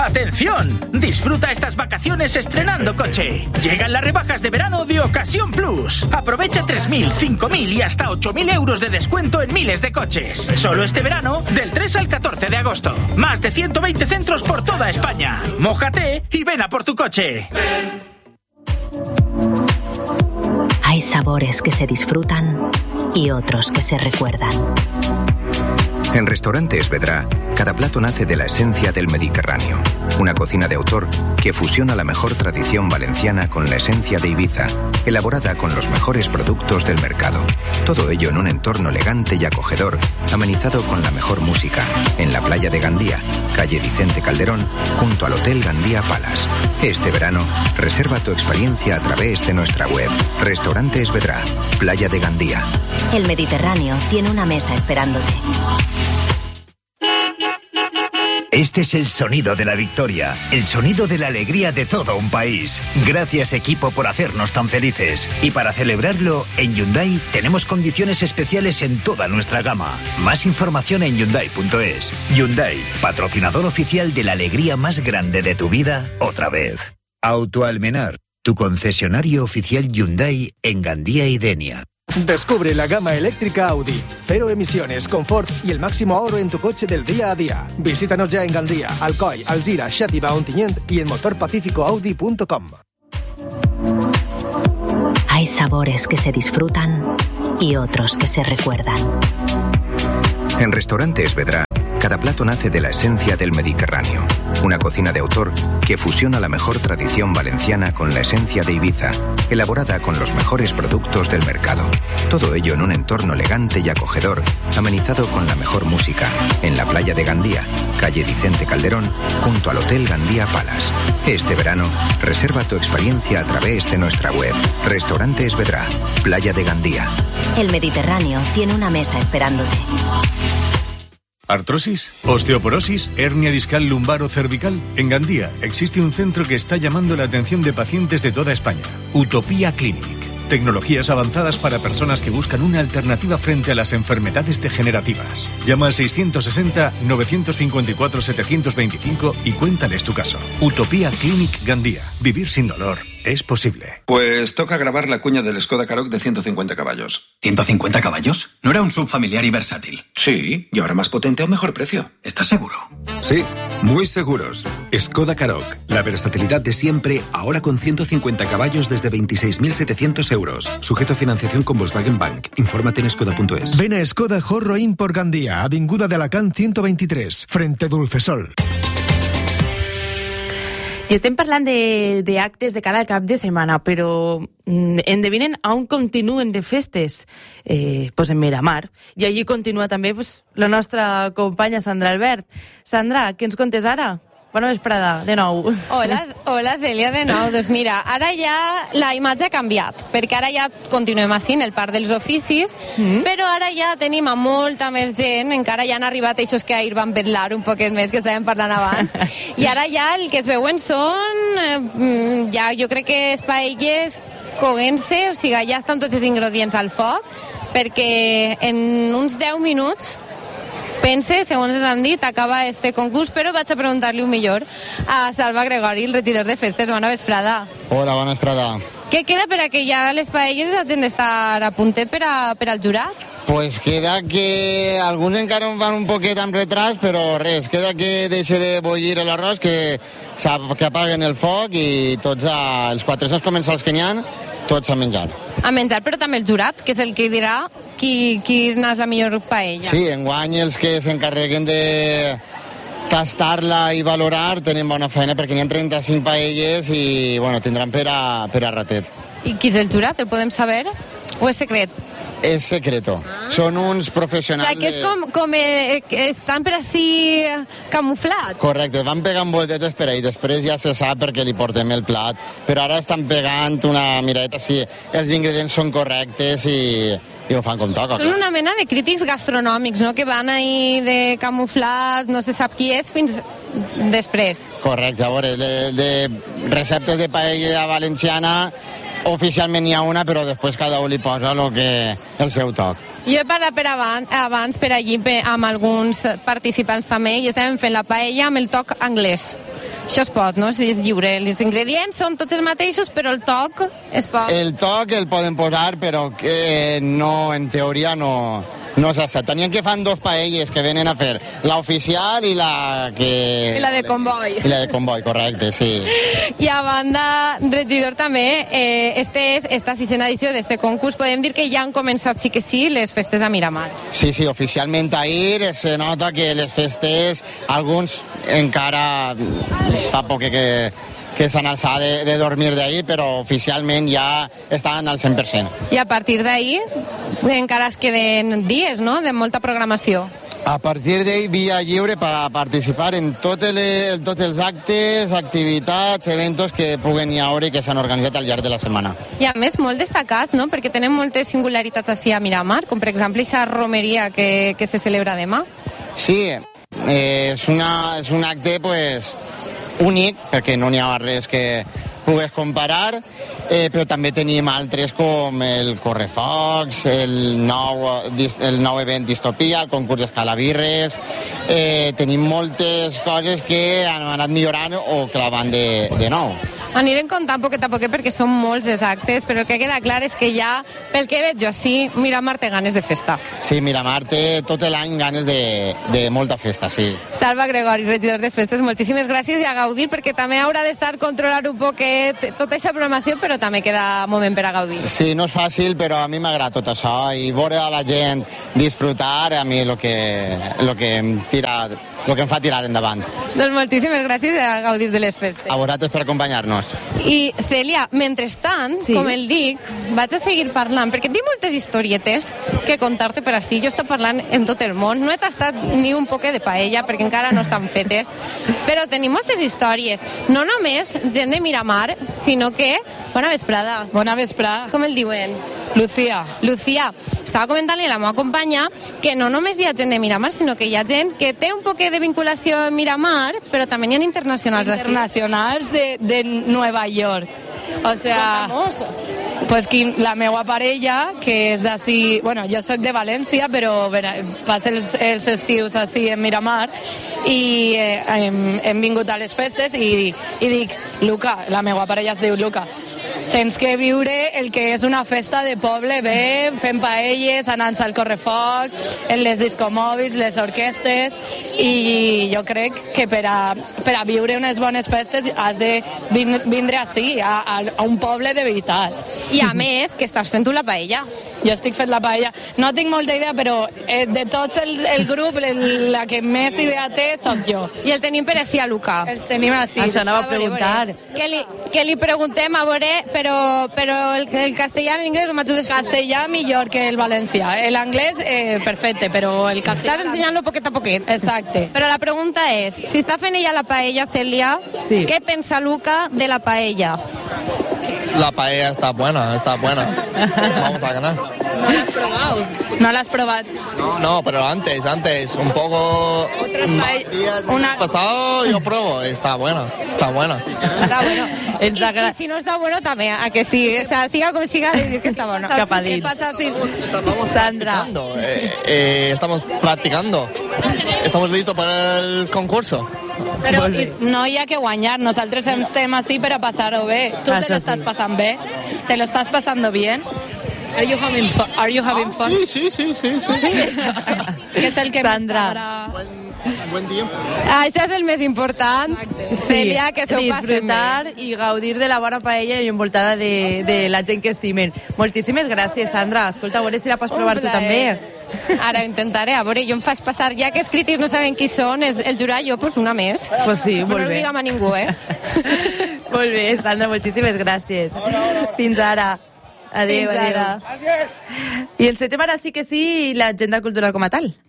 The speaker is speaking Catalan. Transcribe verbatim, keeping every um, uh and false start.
¡Atención! Disfruta estas vacaciones estrenando coche. Llegan las rebajas de verano de Ocasión Plus. Aprovecha tres mil, cinco mil y hasta ocho mil euros de descuento en miles de coches. Solo este verano, del tres al catorce de agosto. Más de ciento veinte centros por toda España. Mójate y ven a por tu coche. Hay sabores que se disfrutan y otros que se recuerdan. En Restaurantes Vedrà, cada plato nace de la esencia del Mediterráneo. Una cocina de autor que fusiona la mejor tradición valenciana con la esencia de Ibiza, elaborada con los mejores productos del mercado. Todo ello en un entorno elegante y acogedor, amenizado con la mejor música, en la playa de Gandía, calle Vicente Calderón, junto al Hotel Gandía Palace. Este verano, reserva tu experiencia a través de nuestra web. Restaurantes Vedrà, playa de Gandía. El Mediterráneo tiene una mesa esperándote. Este es el sonido de la victoria, el sonido de la alegría de todo un país. Gracias, equipo, por hacernos tan felices. Y para celebrarlo, en Hyundai tenemos condiciones especiales en toda nuestra gama. Más información en Hyundai punto es. Hyundai, patrocinador oficial de la alegría más grande de tu vida, otra vez. Autoalmenar, tu concesionario oficial Hyundai en Gandía y Denia. Descubre la gama eléctrica Audi. Cero emisiones, confort y el máximo ahorro en tu coche del día a día. Visítanos ya en Gandía, Alcoy, Alzira, Xàtiva, Ontinyent y en motor pacífico audi punto com. Hay sabores que se disfrutan y otros que se recuerdan. En Restaurantes Vedrà, cada plato nace de la esencia del Mediterráneo. Una cocina de autor que fusiona la mejor tradición valenciana con la esencia de Ibiza, elaborada con los mejores productos del mercado. Todo ello en un entorno elegante y acogedor, amenizado con la mejor música, en la playa de Gandía, calle Vicente Calderón, junto al Hotel Gandía Palace. Este verano, reserva tu experiencia a través de nuestra web. Restaurantes Vedrà, playa de Gandía. El Mediterráneo tiene una mesa esperándote. ¿Artrosis? ¿Osteoporosis? ¿Hernia discal lumbar o cervical? En Gandía existe un centro que está llamando la atención de pacientes de toda España. Utopía Clinic. Tecnologías avanzadas para personas que buscan una alternativa frente a las enfermedades degenerativas. Llama al seiscientos sesenta, novecientos cincuenta y cuatro, setecientos veinticinco y cuéntales tu caso. Utopía Clinic Gandía. Vivir sin dolor es posible. Pues toca grabar la cuña del Skoda Karoq de ciento cincuenta caballos. ¿ciento cincuenta caballos? ¿No era un subfamiliar y versátil? Sí, y ahora más potente a un mejor precio. ¿Estás seguro? Sí, muy seguros. Skoda Karoq, la versatilidad de siempre, ahora con ciento cincuenta caballos desde veintiséis mil setecientos euros. Sujeto a financiación con Volkswagen Bank. Infórmate en skoda punto es. Ven a Skoda Horro Import Gandía, Avinguda de Alacant ciento veintitrés, frente Dulcesol. I estem parlant de, de actes de cara al cap de setmana, però mm, endevinen on continuen de festes eh, pues en Miramar. I allí continua també pues, la nostra companya Sandra Albert. Sandra, què ens contes ara? Bona vesprada, de nou. Hola, hola Cèlia, de nou. Doncs mira, ara ja la imatge ha canviat, perquè ara ja continuem així en el Parc dels Oficis, mm. però ara ja tenim a molta més gent, encara ja han arribat aquests que ahir van vetlar un poquet més, que estàvem parlant abans, i ara ja el que es veuen són, eh, ja jo crec que és paelles coent-se, o sigui, ja estan tots els ingredients al foc, perquè en uns deu minuts pense, segons ens han dit, acaba este concurs, però vaig a preguntar-li un millor a Salva Gregori, el regidor de festes. Bona vesprada. Hola, bona vesprada. Què queda per a que ja les paelles hagin d'estar a puntet per, a, per al jurat? Pues queda que alguns encara van un poquet amb retras, però res, queda que deixe de bullir l'arròs, que, que apaguen el foc i tots a, els quatre-cents comensals que n'hi ha, tots a menjar. A menjar, però també el jurat, que és el que dirà qui, quina és la millor paella. Sí, enguany els que s'encarreguen de tastar-la i valorar tenen bona feina, perquè n'hi ha trenta-cinc paelles i bueno, tindran per a, per a ratet. I qui és el jurat? El podem saber? O és secret? És secreto. Ah. Són uns professionals... O sigui, que és com, com eh, estan per així camuflats. Correcte, van pegant voltetes per ahí, després ja se sap perquè li portem el plat, però ara estan pegant una mireta si els ingredients són correctes i, i ho fan com toca. Són una mena de crítics gastronòmics, no?, que van ahí de camuflats, no se sap qui és, fins després. Correcte, a veure, de, de receptes de paella valenciana oficialment n'hi ha una, però després cada un li posa el que el seu toc. Jo he parlat per abans, abans per allí per, amb alguns participants també i estàvem fent la paella amb el toc anglès. això es pot, no? És lliure. Els ingredients són tots els mateixos, però el toc es pot... El toc el poden posar, però que no, en teoria no, no s'accepta. N'hi ha que fan dos paelles que venen a fer, la oficial i la que... I la de comboi. I la de comboi, correcte, sí. I a banda, regidor, també, eh, este és, esta sisena edició d'este concurs, podem dir que ja han començat, sí que sí, les festes a Miramar. Sí, sí, oficialment ahir se nota que les festes, alguns encara fa poc que, que s'han alçat de, de dormir d'ahir, però oficialment ja estan al cent per cent. I a partir d'ahir encara es queden dies, no?, de molta programació. A partir d'ahir, via lliure per participar en tots els, tots els actes, activitats, eventos que puguen hi haure i que s'han organitzat al llarg de la setmana. I a més, molt destacats, no?, perquè tenen moltes singularitats així a Miramar, com per exemple aquesta romeria que, que se celebra demà. Sí, eh, és, una, és un acte pues, únic, perquè no n'hi ha res que pugues comparar, eh, però també tenim altres com el Correfocs, el nou, el nou event Distopia, el concurs d'escalabirres, eh, tenim moltes coses que han anat millorant o clavant de, de nou. Anirem comptant poquet a poquet perquè són molts els actes, però el que queda clar és que ja, pel que veig jo així, Miramar té ganes de festa. Sí, Miramar té tot l'any ganes de, de molta festa, sí. Salva Gregori, regidor de festes, moltíssimes gràcies i a gaudir, perquè també haurà d'estar controlar un poquet tota aquesta programació, però també queda moment per a gaudir. Sí, no és fàcil, però a mi m'agrada tot això i veure a la gent disfrutar, a mi és el que, el que em tira, el que em fa tirar endavant. Doncs moltíssimes gràcies a gaudir de les festes. A vosaltres per acompanyar-nos. I, Cèlia, mentrestant, sí, com el dic, vaig a seguir parlant, perquè tinc moltes historietes que contar-te per així. Jo he estat parlant en tot el món, no he tastat ni un poquet de paella, perquè encara no estan fetes, però tenim moltes històries. No només gent de Miramar, sinó que... Bona vesprada. Bona vesprada. Com el diuen? Lucía. Lucía. Estava comentant-li a la meva companya que no només hi ha gent de Miramar, sinó que hi ha gent que té un poquet de vinculació amb Miramar, però també hi ha internacionals. Internacionals de, de Nueva York. O sea... Pues que la meva parella, que és d'ací... Bueno, jo soc de València, però passo els, els estius així en Miramar i eh, hem, hem vingut a les festes i, i dic, Luca, la meva parella es diu Luca, tens que viure el que és una festa de poble, bé, fent paelles, anant al correfoc, en les discomòbils, les orquestes, i jo crec que per a, per a viure unes bones festes has de vindre així, a, a un poble de veritat. I a més, que estàs fent tu la paella. Jo estic fent la paella. No tinc molta idea, però eh, de tots el, el grup, el, la que més idea té soc jo. I el tenim per així a Luca. Els tenim així. Això anava a preguntar. Que li, que li preguntem a veure, però, però el, el castellà, l'inglès, o tu castellà millor que el valencià. L'anglès, eh, perfecte, però el castellà... Estàs ensenyant-lo poquet a poquet. Exacte. Però la pregunta és, si està fent ella la paella, Celia, sí, què pensa Luca de la paella? La paella está buena, está buena. Vamos a ganar. ¿No la has probado? ¿No la has probado? No, no, pero antes, antes, un poco... Más días una... pasado yo pruebo, está buena, está buena. Está bueno. Y, y si no está bueno también, a que sí, o sea, siga como siga, decir que está bueno. ¿Qué pasa si... Estamos Sandra. practicando, eh, eh, estamos practicando. Estamos listos para el concurso. Però no hi ha que guanyar, nosaltres estem així per a passar-ho bé. Tu te lo estàs passant bé? Te lo estàs passando bien? Are you having fun? Are you having fun? Sí, sí, sí, sí. sí. Què és el que Sandra. Buen, buen tiempo. Ah, això és el més important. Sí, Celia, que s'ho passen disfrutar i gaudir de la bona paella i envoltada de, de la gent que estimen. Moltíssimes gràcies, Sandra. Escolta, a veure si la pots provar tu també. Ara ho intentaré. A veure, jo em faig passar, ja que els crítics no saben qui són, el, el jurat, jo, pues una més. Pues sí, molt no bé. No diguem a ningú, eh? Molt bé, Sandra, moltíssimes gràcies. Fins ara. Adéu, Fins adéu. ara. I el setem ara sí que sí, l'agenda cultural com a tal.